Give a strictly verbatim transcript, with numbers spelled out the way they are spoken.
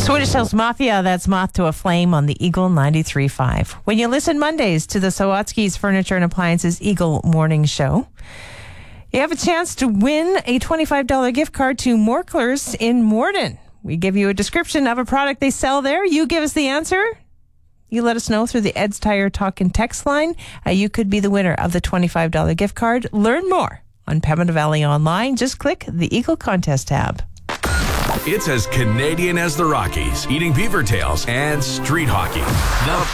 Swedish House Mafia, that's Moth to a Flame on the Eagle ninety-three point five. When you listen Mondays to the Sawatsky's Furniture and Appliances Eagle Morning Show, you have a chance to win a twenty-five dollars gift card to Morklers in Morden. We give you a description of a product they sell there. You give us the answer. You let us know through the Ed's Tire Talk and Text line. Uh, you could be the winner of the twenty-five dollars gift card. Learn more on Pembina Valley Online. Just click the Eagle Contest tab. It's as Canadian as the Rockies, eating beaver tails, and street hockey. The